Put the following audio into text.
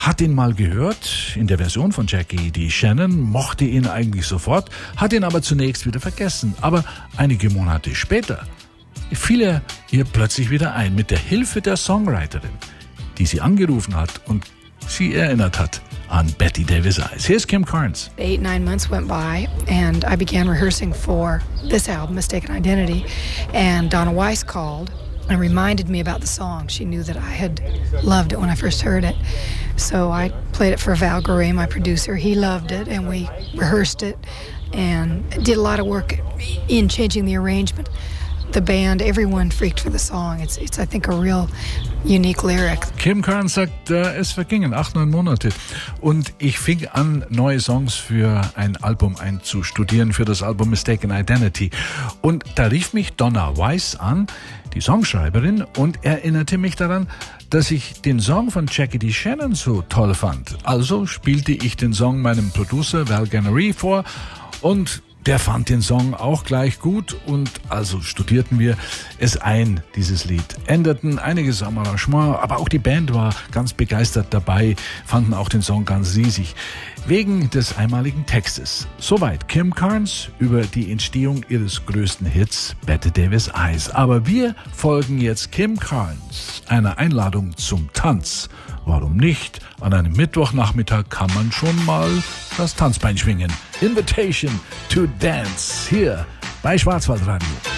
hat ihn mal gehört in der Version von Jackie D. Shannon, mochte ihn eigentlich sofort, hat ihn aber zunächst wieder vergessen. Aber einige Monate später fiel er ihr plötzlich wieder ein mit der Hilfe der Songwriterin, die sie angerufen hat und sie erinnert hat an Betty Davis Eyes. Here's Kim Carnes. 8-9 months went by and I began rehearsing for this album, Mistaken Identity, and Donna Weiss called and reminded me about the song. She knew that I had loved it when I first heard it. So I played it for Val Garay, my producer. He loved it, and we rehearsed it and did a lot of work in changing the arrangement. The band, everyone freaked for the song. It's I think, a real unique lyric. Kim Carnes sagt, es vergingen 8-9 Monate und ich fing an, neue Songs für ein Album einzustudieren, für das Album Mistaken Identity. Und da rief mich Donna Weiss an, die Songschreiberin, und erinnerte mich daran, dass ich den Song von Jackie D. Shannon so toll fand. Also spielte ich den Song meinem Producer Val Garay vor und der fand den Song auch gleich gut und also studierten wir es ein, dieses Lied. Änderten einiges am Arrangement, aber auch die Band war ganz begeistert dabei, fanden auch den Song ganz riesig. Wegen des einmaligen Textes. Soweit Kim Carnes über die Entstehung ihres größten Hits Betty Davis Eyes. Aber wir folgen jetzt Kim Carnes einer Einladung zum Tanz. Warum nicht? An einem Mittwochnachmittag kann man schon mal das Tanzbein schwingen. Invitation to Dance hier bei Schwarzwaldradio.